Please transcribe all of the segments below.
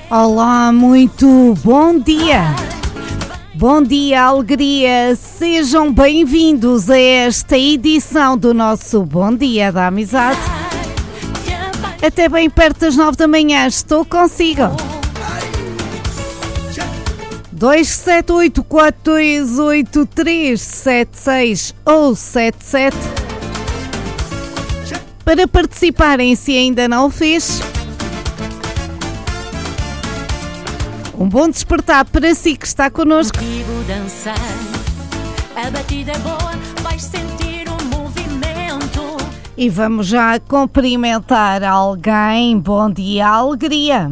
Olá, muito bom dia! Bom dia, alegria! Sejam bem-vindos a esta edição do nosso Bom Dia da Amizade. Até bem perto das 9 da manhã estou consigo. 278428376 ou 77. Para participarem, se ainda não o fez, um bom despertar para si que está connosco. Dançar, a batida é boa, vais sentir o movimento. E vamos já cumprimentar alguém. Bom dia, alegria.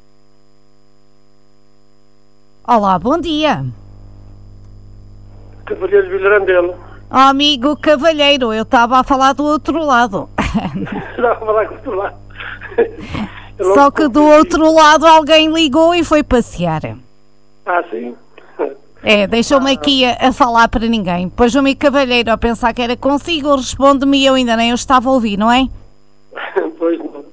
Olá, bom dia. Cavalheiro Villarandelo. Oh, amigo Cavalheiro, eu estava a falar do outro lado. Estava a falar com o outro lado. Só que do outro lado alguém ligou e foi passear. Ah, sim? Deixou-me aqui a falar para ninguém. Depois o amigo Cavalheiro a pensar que era consigo, responde-me e eu ainda nem o estava a ouvir, não é? Pois não.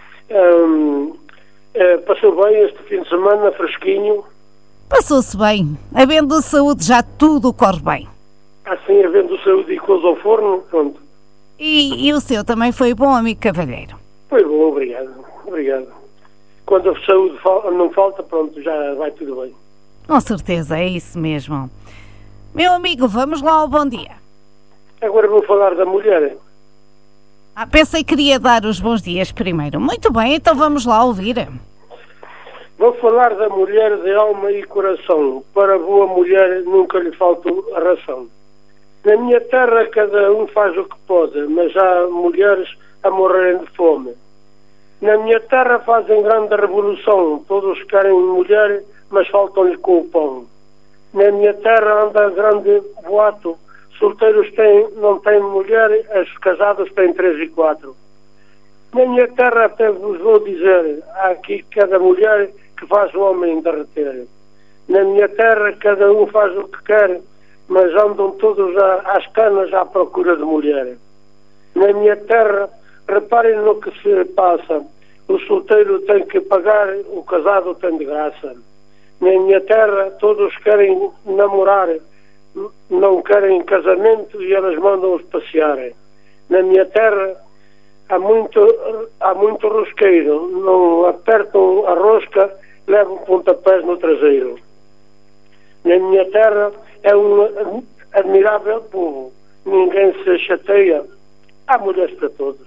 Passou bem este fim de semana, fresquinho. Passou-se bem. Havendo saúde já tudo corre bem. Assim, havendo saúde e coisa ao forno, pronto. E o seu também foi bom, amigo Cavalheiro? Foi bom, obrigado. Obrigado. Quando a saúde não falta, pronto, já vai tudo bem. Com certeza, é isso mesmo. Meu amigo, vamos lá ao bom dia. Agora vou falar da mulher. Pensei que queria dar os bons dias primeiro. Muito bem, então vamos lá ouvir. Vou falar da mulher de alma e coração. Para boa mulher nunca lhe falta a ração. Na minha terra cada um faz o que pode, mas há mulheres a morrerem de fome. Na minha terra fazem grande revolução. Todos querem mulher, mas faltam-lhe com o pão. Na minha terra anda grande boato. Solteiros não têm mulher, os casados têm 3 e 4. Na minha terra até vos vou dizer, há aqui cada mulher que faz o homem derreter. Na minha terra cada um faz o que quer, mas andam todos às canas à procura de mulher. Na minha terra, reparem no que se passa. O solteiro tem que pagar, o casado tem de graça. Na minha terra todos querem namorar, não querem casamento e elas mandam-os passear. Na minha terra há muito rosqueiro, não apertam a rosca, levam pontapés no traseiro. Na minha terra é um admirável povo, ninguém se chateia, há mulheres para todos.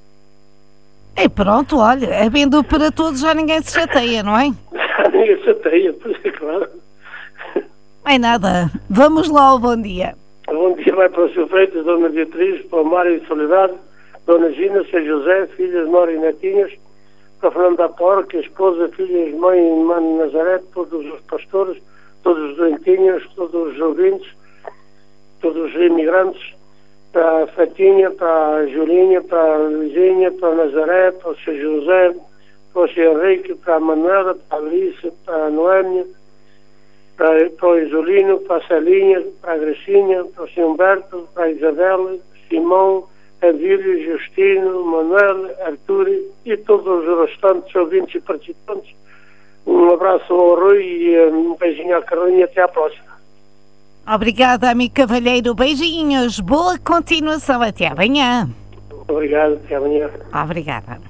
E pronto, olha, havendo para todos já ninguém se chateia, não é? Já ninguém se chateia, pois é claro. Não é nada, vamos lá ao bom dia. Bom dia vai para o Sr. Freitas, Dona Beatriz, para o Mário de Soledade, Dona Gina, Sr. José, filhas, Nora e netinhas, para Fernando da Porca, esposa, filhas, mãe e irmã de Nazaré, todos os pastores, todos os doentinhos, todos os ouvintes, todos os imigrantes, para a Fatinha, para a Julinha, para a Luizinha, para a Nazaré, para o Sr. José, para o Sr. Henrique, para a Manuela, para a Alice, para a Noémia, para o Isolino, para a Celinha, para a Gracinha, para o Sr. Humberto, para a Isabel, Simão, Adílio, Justino, Manuel, Artur e todos os restantes ouvintes e participantes. Um abraço ao Rui e um beijinho à Carolina e até à próxima. Obrigada, amigo Cavalheiro. Beijinhos. Boa continuação. Até amanhã. Obrigado. Até amanhã. Obrigada.